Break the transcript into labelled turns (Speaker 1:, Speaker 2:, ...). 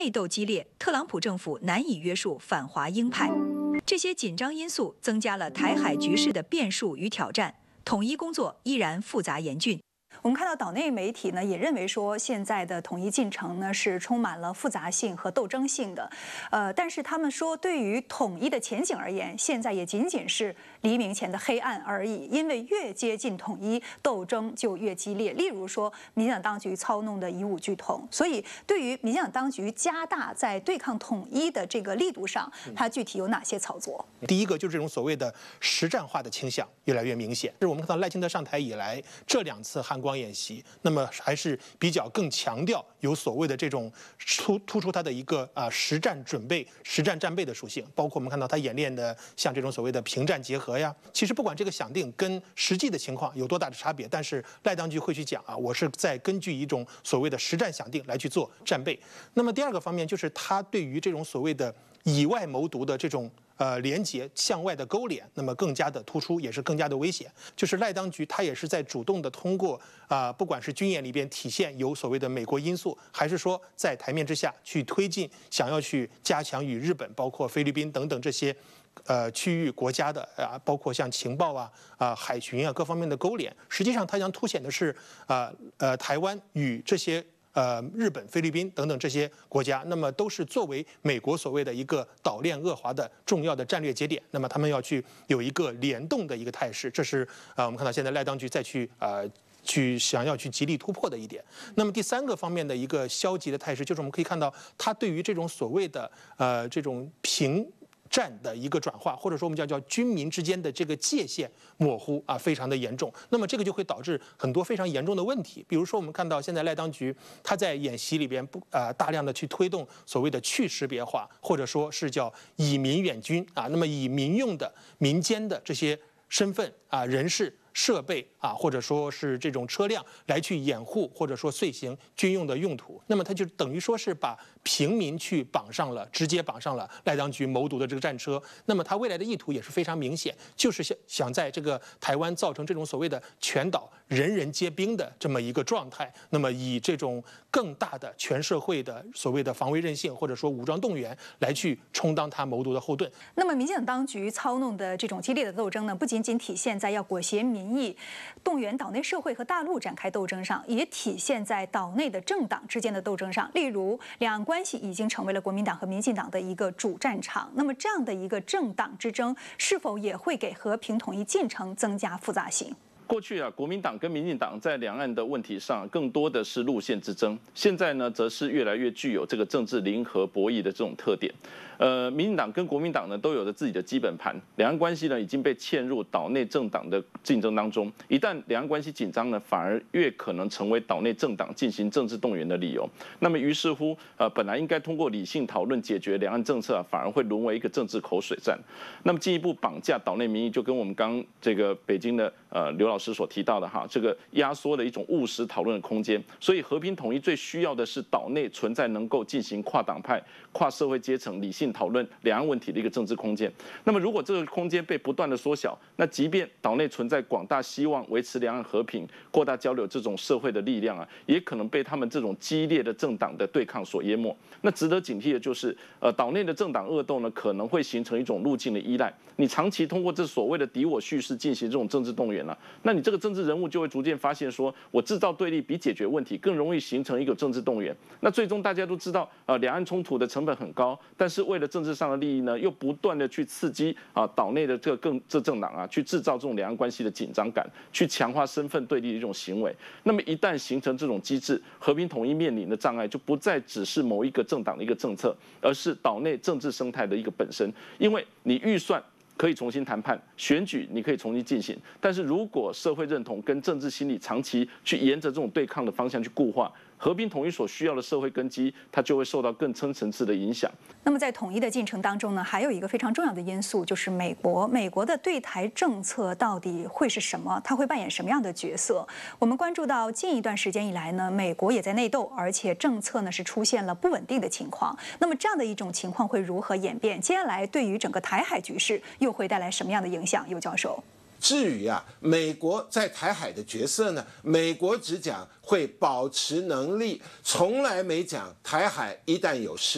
Speaker 1: 内斗激烈，特朗普政府难以约束反华鹰派。这些紧张因素增加了台海局势的变数与挑战，统一工作依然复杂严峻。我们看到岛内媒体呢也认为说，现在的统一进程呢是充满了复杂性和斗争性的，但是他们说，对于统一的前景而言，现在也仅仅是黎明前的黑暗而已。因为越接近统一，斗争就越激烈。例如说，民进党当局操弄的以武拒统，所以对于民进党当局加大在对抗统一的这个力度上，它具体有哪些操作？
Speaker 2: 第一个就是这种所谓的实战化的倾向越来越明显。是我们看到赖清德上台以来，这2次汉光演习，那么还是比较更强调有所谓的这种突出它的一个实战准备、实战战备的属性。包括我们看到他演练的像这种所谓的平战结合呀。其实不管这个想定跟实际的情况有多大的差别，但是赖当局会去讲我是在根据一种所谓的实战想定来去做战备。那么第二个方面就是他对于这种所谓的以外谋独的这种连结向外的勾连，那么更加的突出，也是更加的危险。就是赖当局他也是在主动的通过不管是军演里边体现有所谓的美国因素，还是说在台面之下去推进，想要去加强与日本、包括菲律宾等等这些区域国家的包括像情报海巡各方面的勾连。实际上，它将凸显的是台湾与这些日本、菲律宾等等这些国家，那么都是作为美国所谓的一个岛链恶华的重要的战略节点，那么他们要去有一个联动的一个态势，这是我们看到现在赖当局再去想要去极力突破的一点。那么第3个方面的一个消极的态势，就是我们可以看到他对于这种所谓的这种平战的一个转化，或者说我们叫军民之间的这个界限模糊非常的严重。那么这个就会导致很多非常严重的问题。比如说我们看到现在赖当局他在演习里边大量的去推动所谓的去识别化，或者说是叫以民远军那么以民用的民间的这些身份人士、设备或者说是这种车辆来去掩护或者说遂行军用的用途。那么它就等于说是把平民去直接绑上了赖当局谋独的这个战车。那么它未来的意图也是非常明显，就是想在这个台湾造成这种所谓的全岛人人皆兵的这么一个状态。那么以这种更大的全社会的所谓的防卫韧性或者说武装动员来去充当他谋独的后盾。
Speaker 1: 那么民进党当局操弄的这种激烈的斗争呢，不仅仅体现在要裹挟民意、动员岛内社会和大陆展开斗争上，也体现在岛内的政党之间的斗争上。例如，两岸关系已经成为了国民党和民进党的一个主战场。那么，这样的一个政党之争，是否也会给和平统一进程增加复杂性？
Speaker 3: 过去国民党跟民进党在两岸的问题上更多的是路线之争，现在呢，则是越来越具有这个政治零和博弈的这种特点。民进党跟国民党呢都有着自己的基本盘，两岸关系呢已经被嵌入岛内政党的竞争当中。一旦两岸关系紧张呢，反而越可能成为岛内政党进行政治动员的理由。那么于是乎，本来应该通过理性讨论解决两岸政策反而会沦为一个政治口水战。那么进一步绑架岛内民意，就跟我们刚这个北京的刘老师所提到的这个压缩的一种务实讨论的空间。所以和平统一最需要的是岛内存在能够进行跨党派、跨社会阶层理性讨论两岸问题的一个政治空间。那么如果这个空间被不断的缩小，那即便岛内存在广大希望维持两岸和平、扩大交流这种社会的力量也可能被他们这种激烈的政党的对抗所淹没。那值得警惕的就是，岛内的政党恶斗呢，可能会形成一种路径的依赖。你长期通过这所谓的敌我叙事进行这种政治动员那你这个政治人物就会逐渐发现说，我制造对立比解决问题更容易形成一个政治动员。那最终大家都知道，两岸冲突的成本很高，但是为了政治上的利益呢，又不断的去刺激岛内的这政党去制造这种两岸关系的紧张感，去强化身份对立的一种行为。那么一旦形成这种机制，和平统一面临的障碍就不再只是某一个政党的一个政策，而是岛内政治生态的一个本身。因为你预算可以重新谈判，选举你可以重新进行，但是如果社会认同跟政治心理长期去沿着这种对抗的方向去固化，和平统一所需要的社会根基，它就会受到更深层次的影响。
Speaker 1: 那么在统一的进程当中呢，还有一个非常重要的因素就是美国。美国的对台政策到底会是什么？它会扮演什么样的角色？我们关注到近一段时间以来呢，美国也在内斗，而且政策呢是出现了不稳定的情况。那么这样的一种情况会如何演变？接下来对于整个台海局势又会带来什么样的影响？尤教授。
Speaker 4: 至于美国在台海的角色呢，美国只讲会保持能力，从来没讲台海一旦有事。